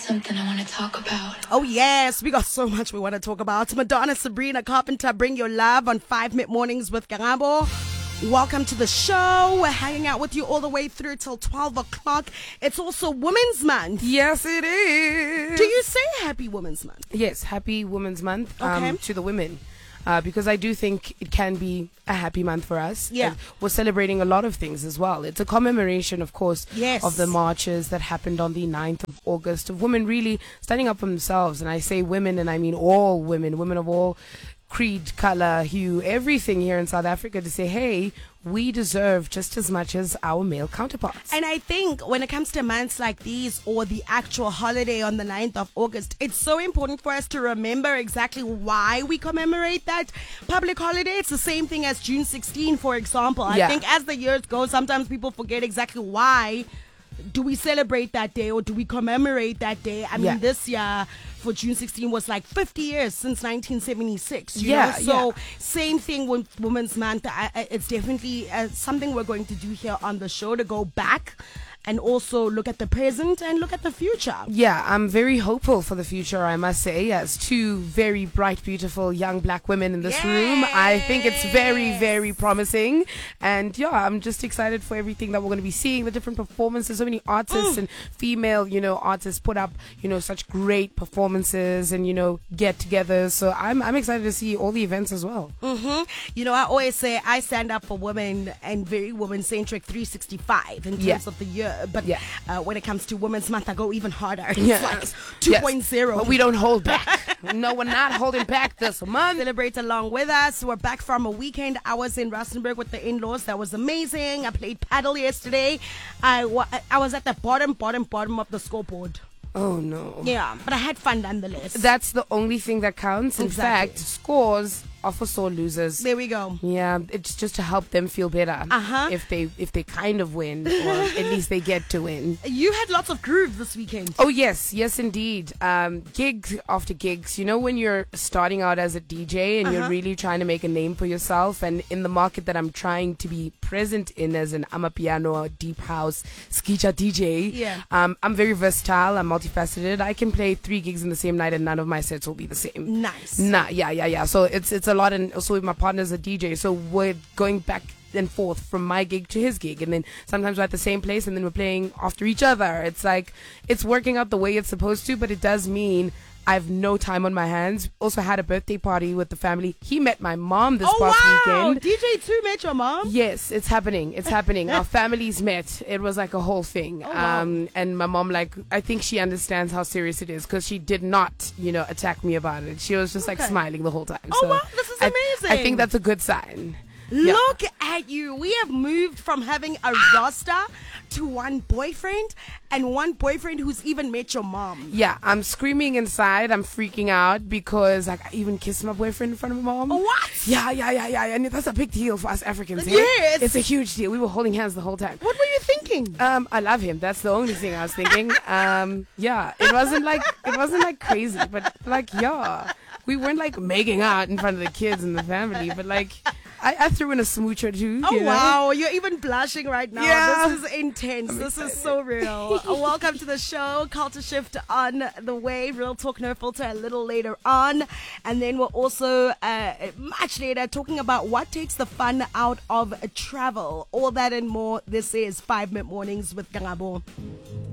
something I want to talk about. Oh, yes. We got so much we want to talk about. Madonna Sabrina Carpenter, Bring Your Love on 5 Mid Mornings with Karabo. Welcome to the show. We're hanging out with you all the way through till 12 o'clock. It's also Women's Month. Yes, it is. Do you say Happy Women's Month? Yes, Happy Women's Month Okay. to the women. Because I do think it can be a happy month for us. Yeah. And we're celebrating a lot of things as well. It's a commemoration, of course, Yes. of the marches that happened on the 9th of August, of women really standing up for themselves. And I say women, and I mean all women of all creed, color, hue, everything here in South Africa, to say, hey, we deserve just as much as our male counterparts. And I think when it comes to months like these or the actual holiday on the 9th of August, it's so important for us to remember exactly why we commemorate that public holiday. It's the same thing as June 16, for example. I Yeah. think as the years go, sometimes people forget exactly why do we celebrate that day or do we commemorate that day. I mean, Yeah. this year for June 16 was like 50 years since 1976. You Yeah, know? So yeah. same thing with Women's Month. It's definitely something we're going to do here on the show, to go back and also look at the present and look at the future. Yeah, I'm very hopeful for the future, I must say, as two very bright, beautiful young black women in this room. I think it's very, very promising. And yeah, I'm just excited for everything that we're going to be seeing, the different performances. So many artists and female, artists put up, such great performances and, get togethers. So I'm excited to see all the events as well. You know, I always say I stand up for women and very women-centric 365 in terms Yeah. of the year. But Yeah. when it comes to Women's Month, I go even harder. It's Yeah. like Yes. 2.0. But we don't hold back. No, we're not holding back this month. Celebrate along with us. We're back from a weekend. I was in Rustenburg with the in-laws. That was amazing. I played paddle yesterday. I was at the bottom of the scoreboard. Oh, no. Yeah, but I had fun nonetheless. That's the only thing that counts. In Exactly. fact, scores are for sore losers. There we go. Yeah, it's just to help them feel better. If they kind of win, or at least they get to win. You had lots of groove this weekend. Oh yes, indeed. Gigs after gigs. You know, when you're starting out as a DJ and you're really trying to make a name for yourself, and in the market that I'm trying to be present in as an amapiano, deep house, skicha DJ. Yeah. I'm very versatile. I'm multifaceted. I can play 3 gigs in the same night, and none of my sets will be the same. Nice. Yeah. So it's a lot, and also with my partner's a DJ, so we're going back and forth from my gig to his gig, and then sometimes we're at the same place and then we're playing after each other. It's like it's working out the way it's supposed to, but it does mean I've no time on my hands. Also had a birthday party with the family. He met my mom this past weekend. DJ 2 met your mom? Yes, it's happening. Our families met. It was like a whole thing. wow. And my mom, I think she understands how serious it is, because she did not, attack me about it. She was just like smiling the whole time. Oh, wow, this is amazing. I think that's a good sign. Look at you. We have moved from having a roster to one boyfriend, and one boyfriend who's even met your mom. Yeah, I'm screaming inside. I'm freaking out because I even kissed my boyfriend in front of my mom. What? Yeah. And that's a big deal for us Africans. eh? Yes. It's a huge deal. We were holding hands the whole time. What were you thinking? I love him. That's the only thing I was thinking. Yeah, it wasn't like crazy, but we weren't like making out in front of the kids and the family, but I threw in a smooch or two. Oh, you know? wow. You're even blushing right now. Yeah. This is intense. This is so real. Welcome to the show. Culture Shift on the way. Real Talk No Filter a little later on. And then we're also much later talking about what takes the fun out of travel. All that and more. This is 5 Mid Mornings with Karabo.